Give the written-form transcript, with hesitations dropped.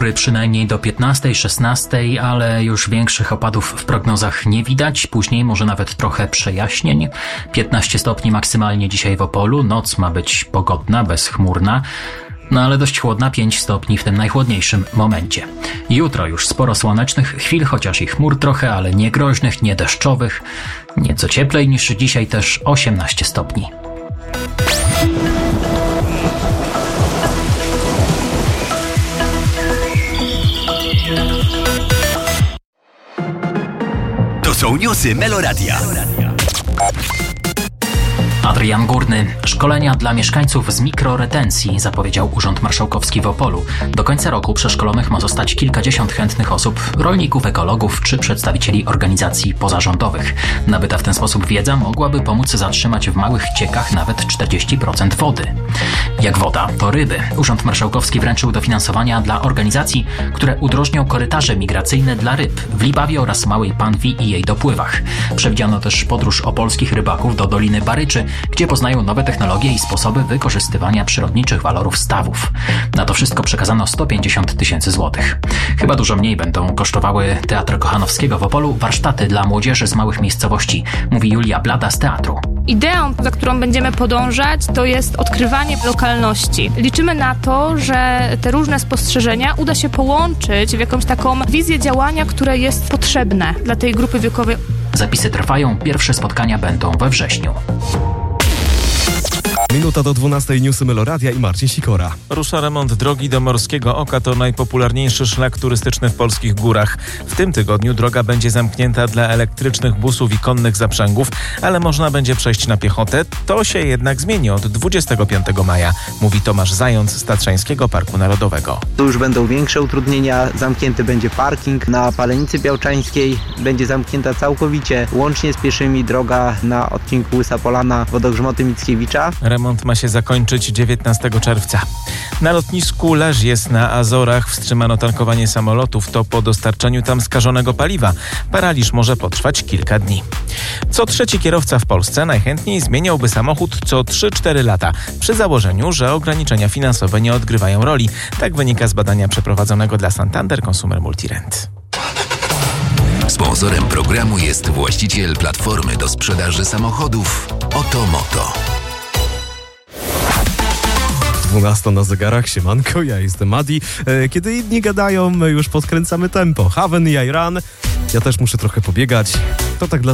chmury przynajmniej do 15-16, ale już większych opadów w prognozach nie widać. Później może nawet trochę przejaśnień. 15 stopni maksymalnie dzisiaj w Opolu. Noc ma być pogodna, bezchmurna. No ale dość chłodna, 5 stopni w tym najchłodniejszym momencie. Jutro już sporo słonecznych chwil, chociaż i chmur trochę, ale nie groźnych, nie deszczowych. Nieco cieplej niż dzisiaj, też 18 stopni. To są newsy Meloradia. Adrian Górny. Szkolenia dla mieszkańców z mikroretencji, zapowiedział Urząd Marszałkowski w Opolu. Do końca roku przeszkolonych ma zostać kilkadziesiąt chętnych osób, rolników, ekologów czy przedstawicieli organizacji pozarządowych. Nabyta w ten sposób wiedza mogłaby pomóc zatrzymać w małych ciekach nawet 40% wody. Jak woda, to ryby. Urząd Marszałkowski wręczył dofinansowania dla organizacji, które udrożnią korytarze migracyjne dla ryb w Libawie oraz Małej Panwi i jej dopływach. Przewidziano też podróż opolskich rybaków do Doliny Baryczy, gdzie poznają nowe technologie i sposoby wykorzystywania przyrodniczych walorów stawów. Na to wszystko przekazano 150 000 złotych. Chyba dużo mniej będą kosztowały Teatr Kochanowskiego w Opolu warsztaty dla młodzieży z małych miejscowości, mówi Julia Blada z teatru. Ideą, za którą będziemy podążać, to jest odkrywanie lokalności. Liczymy na to, że te różne spostrzeżenia uda się połączyć w jakąś taką wizję działania, które jest potrzebne dla tej grupy wiekowej. Zapisy trwają, pierwsze spotkania będą we wrześniu. Minuta do 12 newsy Meloradia i Marcin Sikora. Rusza remont drogi do Morskiego Oka, to najpopularniejszy szlak turystyczny w polskich górach. W tym tygodniu droga będzie zamknięta dla elektrycznych busów i konnych zaprzęgów, ale można będzie przejść na piechotę. To się jednak zmieni od 25 maja, mówi Tomasz Zając z Tatrzańskiego Parku Narodowego. Tu już będą większe utrudnienia, zamknięty będzie parking na Palenicy Białczańskiej, będzie zamknięta całkowicie, łącznie z pieszymi droga na odcinku Łysa Polana, Wodogrzmoty Mickiewicza. Remont ma się zakończyć 19 czerwca. Na lotnisku Leżjes na Azorach wstrzymano tankowanie samolotów. To po dostarczeniu tam skażonego paliwa. Paraliż może potrwać kilka dni. Co trzeci kierowca w Polsce najchętniej zmieniałby samochód co 3-4 lata, przy założeniu, że ograniczenia finansowe nie odgrywają roli. Tak wynika z badania przeprowadzonego dla Santander Consumer Multirent. Sponsorem programu jest właściciel platformy do sprzedaży samochodów Otomoto. 12 na zegarach, siemanko, ja jestem Adi. Kiedy inni gadają, my już podkręcamy tempo. Haven i Iran. Ja też muszę trochę pobiegać. To tak dla